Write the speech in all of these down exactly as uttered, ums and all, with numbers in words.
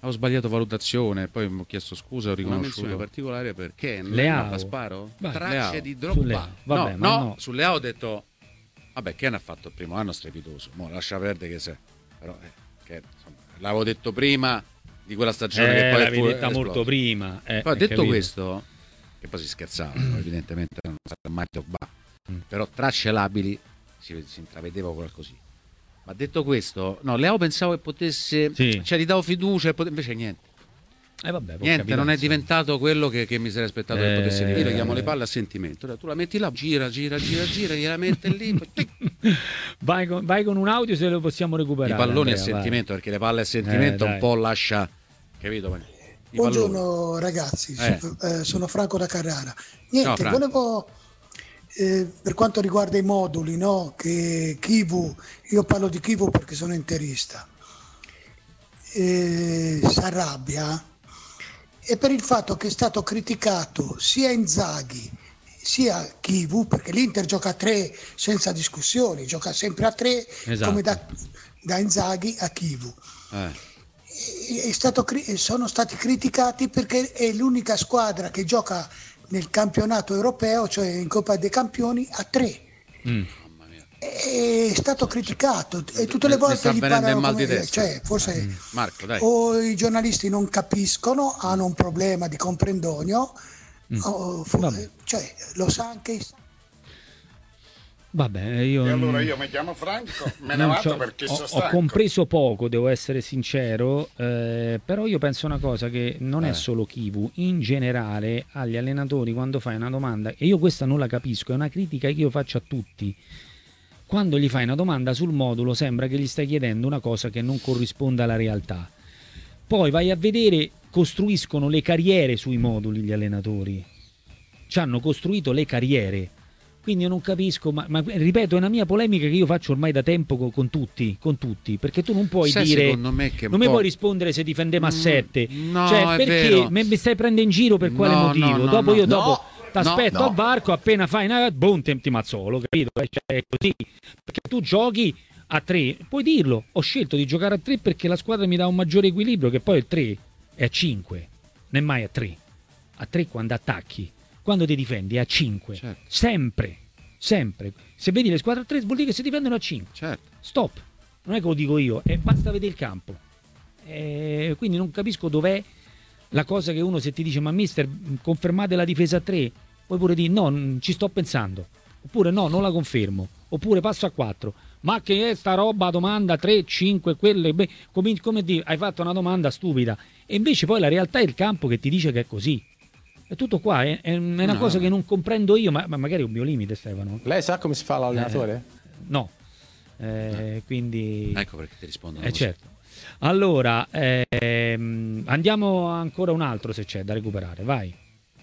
Avevo sbagliato valutazione, poi mi ho chiesto scusa, ho Una riconosciuto. menzione particolare perché Leao. la sparo? Vai. Tracce Leao. di Su Drogba. Leao. Vabbè, no, ma no, no. su Leao ho detto, vabbè, Ken ha fatto il primo anno strepitoso, mo lascia perdere che se, però eh, che, insomma, l'avevo detto prima di quella stagione Eh, che poi l'avevi fu- detta è molto esploso. prima. Eh, Poi hai detto capito? questo, che poi si scherzava, evidentemente non sarà mai Drogba, Mm. però tracce labili si, si intravedeva qualcosì. Ma detto questo, no, Leao pensavo che potesse, Sì. cioè gli davo fiducia, e pote- invece niente. Eh, vabbè, può Niente, capitare, non è insomma. diventato quello che, che mi sarei aspettato che Eh, potesse Io diventare. le chiamo le palle a sentimento. Ora tu la metti là, gira, gira, gira, gira, gliela mette lì. Poi... tic. vai, con, vai con un audio se lo possiamo I recuperare. palloni Andrea, a vai. sentimento, perché le palle a sentimento Eh, un dai. po' lascia, capito? I Buongiorno palloni. ragazzi, Eh. so- eh, sono Franco da Carrara. Ciao, Niente, Franco. volevo, eh, per quanto riguarda i moduli, no? Che Kivu, io parlo di Kivu perché sono interista, eh, si arrabbia e per il fatto che è stato criticato sia Inzaghi sia Kivu, perché l'Inter gioca a tre senza discussioni, gioca sempre a tre Esatto. come da, da Inzaghi a Kivu. Eh. È stato, cri- sono stati criticati perché è l'unica squadra che gioca nel campionato europeo, cioè in Coppa dei Campioni, a tre. Mm. Mamma mia. È stato criticato e tutte le Mi- mi volte sta gli venendo parlano il mal come, di testa. cioè, forse Mm. Marco, dai. o i giornalisti non capiscono, hanno un problema di comprendonio, Mm. o fo- Vabbè. cioè, lo sa anche Vabbè, io, E allora io mi chiamo Franco, me ne non vado c'ho- perché ho, sono ho stanco. compreso poco, devo essere sincero, eh, però io penso una cosa, che non Eh. è solo Kivu, in generale agli allenatori quando fai una domanda, e io questa non la capisco, è una critica che io faccio a tutti, quando gli fai una domanda sul modulo sembra che gli stai chiedendo una cosa che non corrisponde alla realtà. Poi vai a vedere, costruiscono le carriere sui moduli gli allenatori, ci hanno costruito le carriere. Quindi io non capisco, ma, ma ripeto, è una mia polemica che io faccio ormai da tempo con, con tutti, con tutti, perché tu non puoi Sai, dire, secondo me che un non mi po'- puoi rispondere se difendiamo a Mm, sette, no, cioè è perché vero. me- mi stai prendendo in giro per quale No, motivo? no, no, dopo no. io No, dopo t'aspetto no. al varco, appena fai una boom ti, ti mazzolo, capito? Cioè, è così, perché tu giochi a tre, puoi dirlo, ho scelto di giocare a tre perché la squadra mi dà un maggiore equilibrio, che poi il tre è a cinque, non è mai a tre, a tre quando attacchi, quando ti difendi è a cinque, Certo. sempre. Sempre. Se vedi le squadre a tre vuol dire che si difendono a cinque. Certo. Stop. Non è che lo dico io, e basta vedere il campo. E quindi non capisco dov'è la cosa che uno, se ti dice ma mister confermate la difesa a tre, puoi pure dire no, non ci sto pensando. Oppure no, non la confermo. Oppure passo a quattro. Ma che è sta roba, domanda tre, cinque, quelle, beh, come, come dire, hai fatto una domanda stupida. E invece poi la realtà è il campo che ti dice che è così. È tutto qua, è, è una No. cosa che non comprendo io, ma, ma magari è un mio limite, Stefano. Lei sa come si fa l'allenatore? No, eh, quindi Ecco perché ti rispondono eh, così. certo. Allora ehm, andiamo ancora un altro se c'è da recuperare, vai.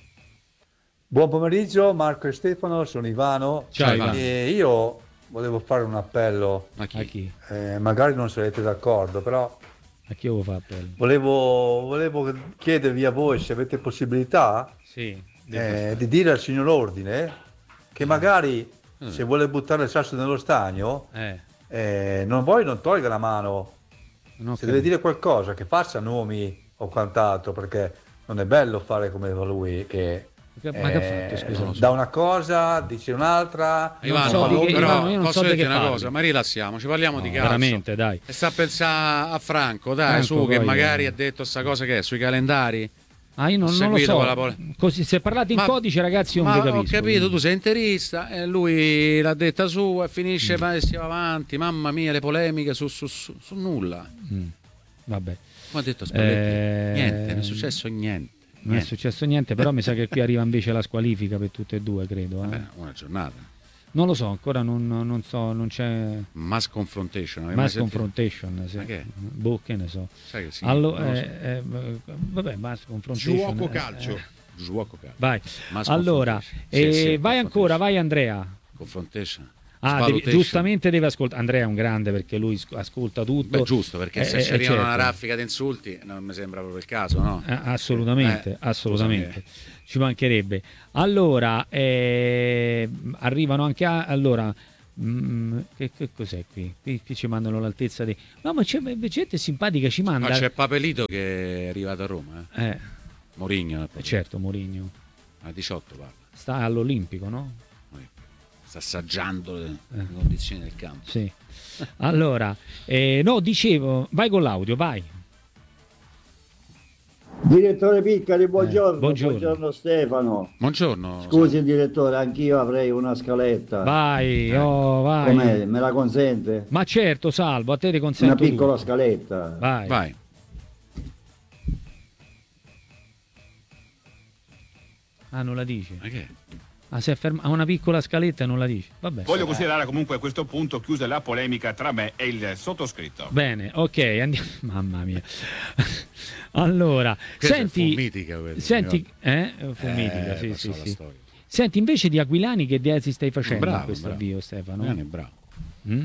Buon pomeriggio, Marco e Stefano, sono Ivano. Ciao, Ivano. E io volevo fare un appello, Ma chi? A chi? eh, magari non sarete d'accordo, però A chi avevo fatto appello? volevo, volevo chiedervi a voi se avete possibilità Sì, eh, di dire al signor Ordine che magari Eh. se vuole buttare il sasso nello stagno, eh, eh, non voi non tolga la mano, non ho se deve capito. dire qualcosa che faccia nomi o quant'altro, perché non è bello fare come fa lui che Ma che ha eh, fatto, scusa? da una cosa dice un'altra. Ivano, so di che- però Ivano, io non posso so di dirti che una parli. cosa, ma rilassiamoci, parliamo di No, calcio. veramente, dai. E sta a pensare a Franco, dai, Franco, su, che poi, magari eh. ha detto sta cosa che è sui calendari. Ah, io non, Ho non lo seguito so. quella pole- Così, se parlate in Ma- codice, ragazzi, io non Ma vi ho capisco. capito, tu quindi. sei interista e lui l'ha detta sua e finisce e si va avanti. Mamma mia, le polemiche su, su, su, su nulla. Mm, vabbè. Come ha detto Spalletti, Eh, niente, non è successo niente. Non è niente. successo niente, però mi sa che qui arriva invece la squalifica per tutte e due, credo. eh. Vabbè, una giornata. Non lo so, ancora non, non so, non c'è Mass confrontation. avevi mai mass sentito? confrontation. Sì. Ma che è? Boh, che ne so. Sai che sì, Allora, non lo so. eh, eh, vabbè, mass confrontation. Gioco eh, calcio. eh, Gioco, cara. vai. Mass Allora, confrontation. eh, Sì, sì, vai confrontation. ancora, vai Andrea. Confrontation. Ah, devi- Spalutation. giustamente deve ascoltare. Andrea è un grande perché lui sc- ascolta tutto. Beh, giusto, perché Eh, se eh, ci arriva una certo. raffica di insulti non mi sembra proprio il caso, no? Eh, assolutamente, Eh, assolutamente. scusami. Ci mancherebbe. Allora, eh, arrivano anche a, allora Mm, che, che cos'è qui? qui? Qui ci mandano l'altezza di... No, ma c'è gente simpatica, ci manda... Ma c'è Papelito che è arrivato a Roma, eh? Eh, Mourinho. eh, certo, Mourinho. A diciotto parla. Sta all'Olimpico, no? Sta assaggiando le, Eh. le condizioni del campo. Sì. Allora, eh, no, dicevo, vai con l'audio, vai. Direttore Piccari, buongiorno. Eh, buongiorno. buongiorno Stefano. Buongiorno. Scusi direttore, anch'io avrei una scaletta. Vai, oh, vai. Com'è? Me la consente? Ma certo, Salvo, a te ti consento Una piccola tutto. scaletta. Vai. Vai. Ah, non la dici? Ma che? Ah, si è ferma- ha una piccola scaletta e non la dici. Vabbè. Voglio considerare comunque a questo punto chiusa la polemica tra me e il sottoscritto. Bene, ok, andiamo. Mamma mia. Allora, Questa senti, fu mitica quella, senti, signor. eh, fu Eh, mitica, sì, passò sì, la sì. storia. Senti, invece di Aquilani, che idea stai facendo Bravo, in questo bravo. avvio, Stefano? Aquilani è bravo. Mm?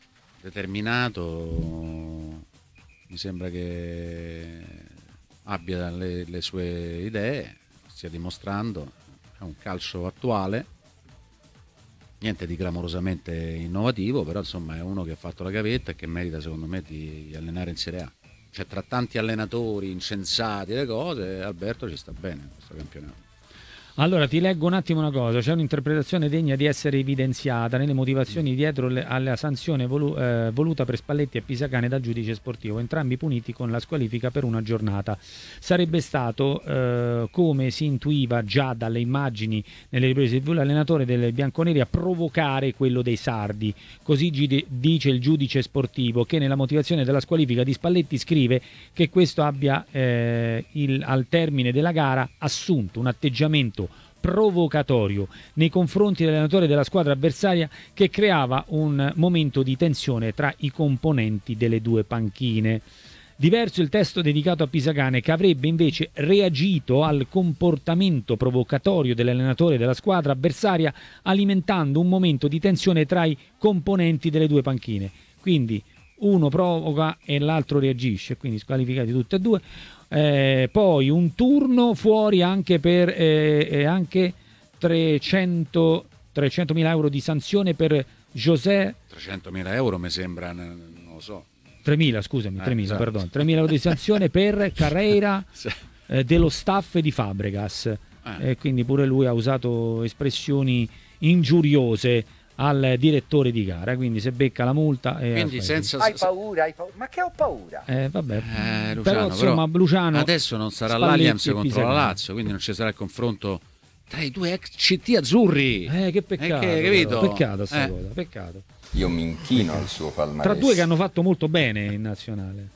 Determinato, mi sembra che abbia le, le sue idee, stia dimostrando, è un calcio attuale, niente di clamorosamente innovativo, però insomma è uno che ha fatto la gavetta e che merita secondo me di, di allenare in Serie A. Cioè tra tanti allenatori incensati e le cose, Alberto ci sta bene in questo campionato. Allora ti leggo un attimo una cosa, c'è un'interpretazione degna di essere evidenziata nelle motivazioni dietro le, alla sanzione volu, eh, voluta per Spalletti e Pisacane dal giudice sportivo, entrambi puniti con la squalifica per una giornata. Sarebbe stato, eh, come si intuiva già dalle immagini nelle riprese tivù, l'allenatore delle bianconeri a provocare quello dei sardi, così gi- dice il giudice sportivo, che nella motivazione della squalifica di Spalletti scrive che questo abbia eh, il, al termine della gara assunto un atteggiamento provocatorio nei confronti dell'allenatore della squadra avversaria che creava un momento di tensione tra i componenti delle due panchine. Diverso il testo dedicato a Pisacane, che avrebbe invece reagito al comportamento provocatorio dell'allenatore della squadra avversaria, alimentando un momento di tensione tra i componenti delle due panchine. Quindi uno provoca e l'altro reagisce, quindi squalificati tutti e due. Eh, poi un turno fuori anche per eh, anche trecento trecentomila euro di sanzione per José. trecentomila euro mi sembra, non lo so. tremila, scusami, Eh, tremila, esatto. perdono, tremila euro di sanzione per Carreira Sì. eh, dello staff di Fabregas. Eh. E quindi pure lui ha usato espressioni ingiuriose al direttore di gara, quindi se becca la multa e Quindi senza... Hai paura, hai paura? Ma che ho paura? eh, vabbè. Eh, Luciano, però insomma però Luciano adesso non sarà Spalletti l'Allianz e contro la Pisacane. Lazio, quindi non ci sarà il confronto tra i due ex C T azzurri. Eh, che peccato, Eh, che- capito? però. Peccato sta Eh. cosa, peccato. Io mi inchino al suo palmarès. Tra due che hanno fatto molto bene in nazionale.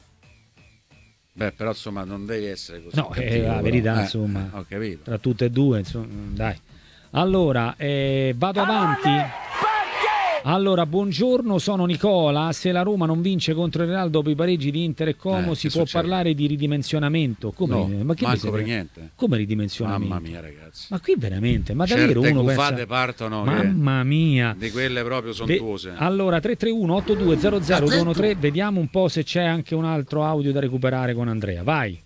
Beh, però insomma non devi essere così. No, è cattivo, la però. verità, Eh, insomma. Ho capito. Tra tutte e due, insomma, dai. Allora, eh, vado avanti. Allora, buongiorno, sono Nicola. Se la Roma non vince contro il Real dopo i pareggi di Inter e Como, Eh, si che può succede? parlare di ridimensionamento. Come? No, ma che manco mi per sembra- niente. Come ridimensionamento? Mamma mia, ragazzi. Ma qui veramente, ma davvero Certe uno gufate pensa... partono che- Mamma mia. di quelle proprio Ve- sontuose. Allora, tre tre uno otto due zero zero due uno tre, vediamo un po' se c'è anche un altro audio da recuperare con Andrea. Vai.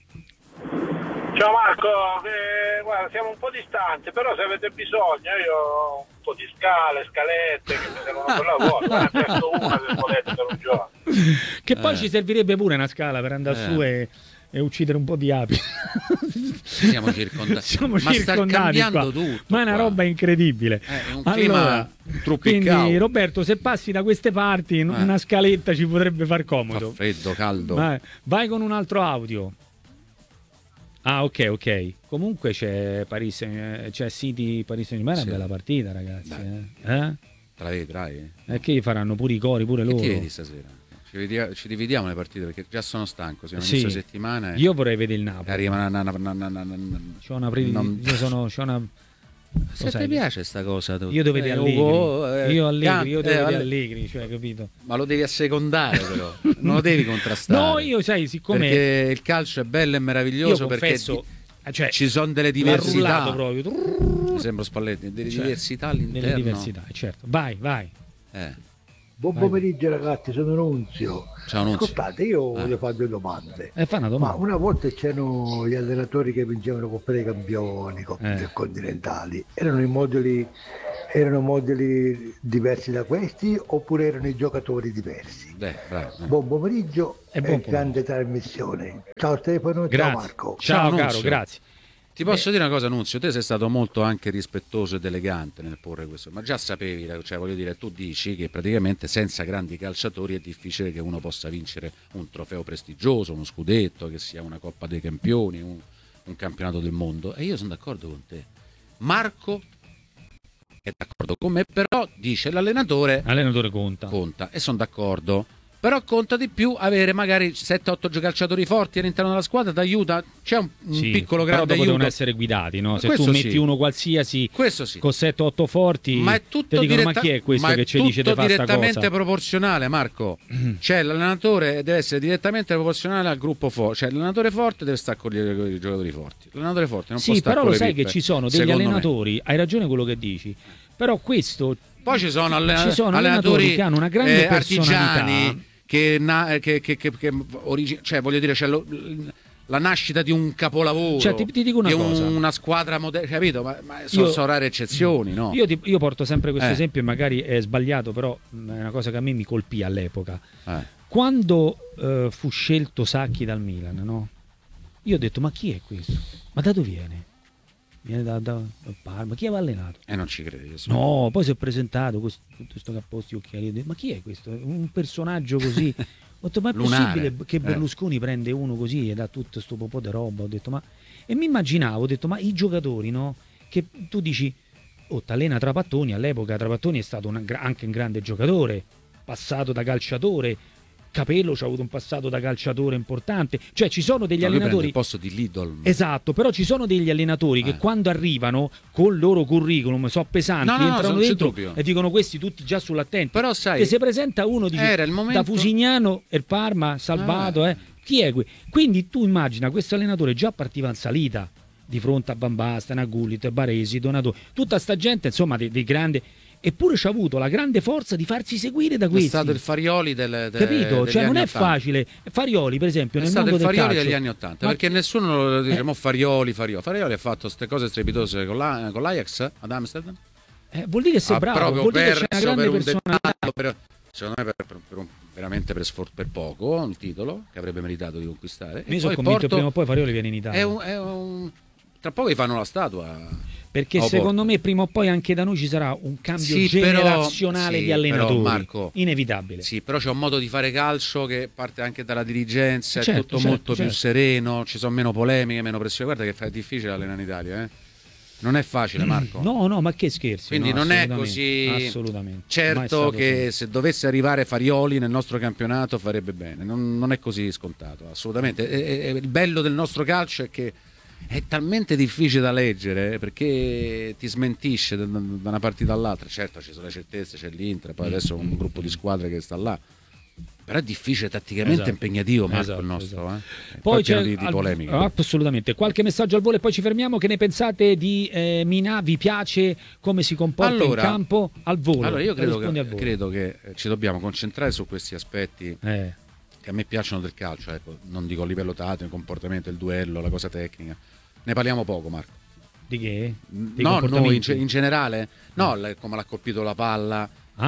Ciao Marco, eh, guarda, siamo un po' distanti, però se avete bisogno io ho un po' di scale, scalette che mi servono per lavoro, ne presto una se volete per un giorno. Che poi Eh. ci servirebbe pure una scala per andare Eh. su e, e uccidere un po' di api. Siamo circondati. Siamo Ma sta circondati cambiando qua. tutto. Ma è una qua. roba incredibile. Eh, è un Allora, clima quindi tropicale. Roberto, se passi da queste parti, Eh. una scaletta ci potrebbe far Fa comodo. freddo, caldo. Vai, vai con un altro audio. Ah, ok, ok. Comunque c'è Paris, eh, c'è City Paris Saint-Germain, è Sì. una bella partita, ragazzi. Dai. Eh? Eh? Te la vedrai? E che faranno pure i cori, pure Che loro. ti vedi stasera? Ci, vedi- ci dividiamo le partite perché già sono stanco. Siamo Sì. inizio settimana. e- Io vorrei vedere il e Napoli. arriva una, una, una, una, una- una- C'ho una predi- non- Io sono. C'ho una... Se lo ti sai, piace sta cosa, tu. Io devo vedere Eh, Allegri. Ugo, eh, io Allegri, io can- devo eh, vedere Alle- Allegri, cioè, capito? Ma lo devi assecondare, però. Non lo devi contrastare. No, io sai, siccome Perché il calcio è bello e io meraviglioso confesso, perché cioè, ci sono delle l'ha diversità. rullato proprio. Mi sembra Spalletti, delle Cioè, diversità all'interno. Delle diversità, certo. Vai, vai. Eh. Buon pomeriggio ragazzi, sono Nunzio. Ciao Nunzio. Ascoltate, io Ah. voglio fare due domande. Eh, fa una Ma domanda. una volta c'erano gli allenatori che vincevano Coppe dei Campioni, Coppe Eh. continentali. Erano i moduli, erano moduli diversi da questi oppure erano i giocatori diversi? Beh, bravo. eh. Buon pomeriggio E e, buon grande trasmissione. Ciao Stefano, Grazie. ciao Marco. Ciao, Ciao, caro, Nunzio. grazie. Ti posso dire una cosa, Nunzio, te sei stato molto anche rispettoso ed elegante nel porre questo, ma già sapevi, cioè voglio dire, tu dici che praticamente senza grandi calciatori è difficile che uno possa vincere un trofeo prestigioso, uno scudetto, che sia una Coppa dei Campioni, un, un campionato del mondo, e io sono d'accordo con te. Marco è d'accordo con me, però dice l'allenatore Allenatore conta. conta, e sono d'accordo. Però conta di più avere magari sette otto calciatori forti all'interno della squadra, ti aiuta, c'è un, un Sì, piccolo però grande dopo aiuto. devono essere guidati, no? Se Questo tu metti sì. uno qualsiasi Questo sì. con sette otto forti, Ma è tutto, ti dicono diretta- ma chi è questo ma è che ci dice di tutto fare sta direttamente cosa? proporzionale, Marco. Cioè l'allenatore deve essere direttamente proporzionale al gruppo forte, cioè l'allenatore forte deve stare con gli, con i giocatori forti. L'allenatore forte non può Sì, stare però con lo le sai pippe, che ci sono degli secondo me. allenatori, hai ragione quello che dici, però questo Poi ci sono, alle- ci sono allenatori, allenatori che hanno una grande eh, personalità. artigiani che, na- che, che, che, che origi- cioè voglio dire c'è lo- la nascita di un capolavoro, Cioè, ti- ti dico una di cosa. una squadra moderna, capito? Ma, ma sono, Io- sono rare eccezioni, no? Io, ti- io porto sempre questo Eh. esempio e magari è sbagliato, però mh, è una cosa che a me mi colpì all'epoca. Eh. Quando eh, fu scelto Sacchi dal Milan, no? Io ho detto, ma chi è questo? Ma da dove viene? Viene da, da, da Parma, chi aveva allenato? E non ci credi. io sono- No, poi si è presentato con questo capposto, occhiali, ho detto, ma chi è questo? Un personaggio così. Ho detto, ma è Lunare. possibile che Eh. Berlusconi prende uno così e dà tutto sto po' di roba? Ho detto, ma... E mi immaginavo, ho detto, ma i giocatori, no? Che tu dici, oh, t'allena Trapattoni, all'epoca Trapattoni è stato una gra- anche un grande giocatore, passato da calciatore, Capello c'ha avuto un passato da calciatore importante, cioè ci sono degli No, lui prende allenatori... il posto di Lidl. Esatto, però ci sono degli allenatori che Eh. quando arrivano con il loro curriculum so pesanti, No, no, no, entrano non c'è dentro dubbio. e dicono questi tutti già sull'attenti. Però sai, che si presenta uno dice, era il momento- da Fusignano e il Parma salvato, Ah. eh. Chi è qui? Quindi tu immagina questo allenatore già partiva in salita di fronte a Bambasta, Gullit, Baresi, Donato, tutta sta gente insomma dei, dei grandi, eppure ci ha avuto la grande forza di farsi seguire da è questi. stato il Farioli del, de- Capito? degli Cioè non anni è ottanta. facile. Farioli, per esempio, È nel stato mondo il del Farioli calcio, degli anni Ottanta, ma- perché nessuno lo dice, Eh. mo Farioli, Farioli. Farioli ha fatto queste cose strepitose con, la- con l'Ajax ad Amsterdam. eh, vuol dire che sei ha bravo, proprio vuol dire che perso c'è una grande per un personalità. dettaglio, per- secondo me per, per- per un- veramente per, sfor- per poco il titolo che avrebbe meritato di conquistare. Io E sono poi convinto che Porto prima o poi Farioli viene in Italia. è un, è un- tra poco gli fanno la statua. Perché Oh, secondo Porto. me prima o poi anche da noi ci sarà un cambio Sì, però- generazionale sì, di allenatori. però, Marco, inevitabile. Sì, però c'è un modo di fare calcio che parte anche dalla dirigenza, è Certo, tutto certo, molto certo. più sereno, ci sono meno polemiche, meno pressione. Guarda che fa- è difficile allenare in Italia, eh? Non è facile, Marco. No, no, ma che scherzi. Quindi no, non è assolutamente, così assolutamente. Mai certo stato che così. se dovesse arrivare Farioli nel nostro campionato farebbe bene, non, non è così scontato, assolutamente. E- e- e il bello del nostro calcio è che è talmente difficile da leggere, eh, perché ti smentisce da, da una partita all'altra. Certo ci sono le certezze, c'è l'Inter, poi adesso un gruppo di squadre che sta là, però è difficile, tatticamente Esatto. impegnativo, Marco, Esatto, il nostro, esatto. eh. E Poi pieno c'è di, di al- polemiche. assolutamente. Qualche messaggio al volo e poi ci fermiamo. Che ne pensate di eh, Minà? Vi piace come si comporta Allora- in campo? Al volo. Allora io credo Rispondi che, al volo. credo che eh, ci dobbiamo concentrare su questi aspetti Eh. che a me piacciono del calcio, ecco. Non dico a livello tattico, il comportamento, il duello, la cosa tecnica. Ne parliamo poco, Marco. Di che? Dei No, noi in, comportamenti? ge- in generale, no, le- come l'ha colpito la palla,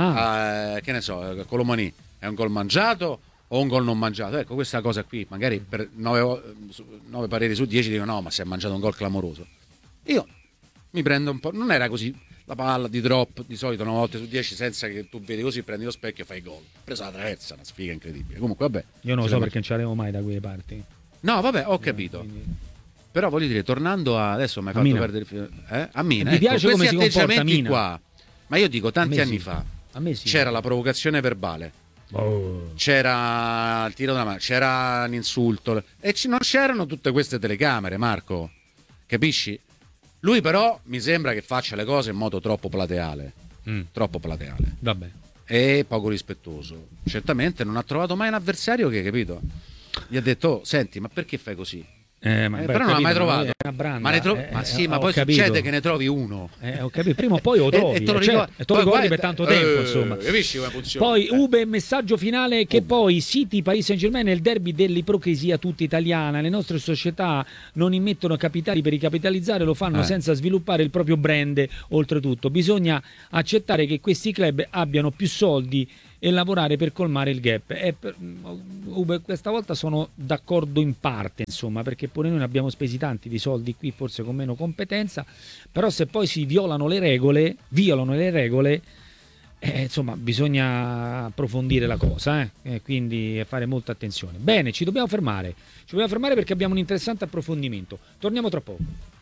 Ah. eh, che ne so, eh, Colomani è un gol mangiato o un gol non mangiato? Ecco, questa cosa qui, magari per nove, nove pareri su dieci dicono no, ma si è mangiato un gol clamoroso. Io mi prendo un po', non era così, la palla di drop di solito nove volte su dieci senza che tu vedi così, prendi lo specchio e fai gol. Preso la traversa, una sfiga incredibile. Comunque vabbè. Io non lo ci so la- perché non ci arrivo mai da quelle parti. No, vabbè, ho capito. Quindi- Però voglio dire, tornando a adesso mi hai A fatto Mina. perdere il filo. Eh? A Mina, Mi ecco, piace come questi si comporta atteggiamenti Mina. qua. Ma io dico, tanti A me anni sì. fa A me sì. c'era la provocazione verbale, Oh. c'era il tiro della mano, c'era l'insulto e ci- non c'erano tutte queste telecamere, Marco. Capisci? Lui però mi sembra che faccia le cose in modo troppo plateale, Mm. troppo plateale Vabbè. e poco rispettoso. Certamente non ha trovato mai un avversario che, capito? Gli ha detto, "Oh, senti, ma perché fai così?" Eh, ma, Eh, beh, però non l'ha mai capito, trovato. è una branda, Ma, ne tro- eh, ma eh, sì, ma ho poi capito. succede che ne trovi uno. Eh, ho capito, prima o poi lo trovi, E- e te lo eh, ricordi- certo, e te lo poi ricordi guarda- per tanto tempo, eh, insomma. capisci come funziona? Poi Ube, messaggio finale che poi City Paris Saint-Germain è il derby dell'ipocrisia tutta italiana. Le nostre società non immettono capitali per ricapitalizzare, lo fanno Eh. senza sviluppare il proprio brand. Oltretutto, bisogna accettare che questi club abbiano più soldi e lavorare per colmare il gap. E per, Ube, questa volta sono d'accordo in parte, insomma, perché pure noi ne abbiamo spesi tanti di soldi qui, forse con meno competenza, però se poi si violano le regole, violano le regole, eh, insomma, bisogna approfondire la cosa, eh? Eh, quindi fare molta attenzione. Bene, ci dobbiamo fermare, ci dobbiamo fermare perché abbiamo un interessante approfondimento. Torniamo tra poco.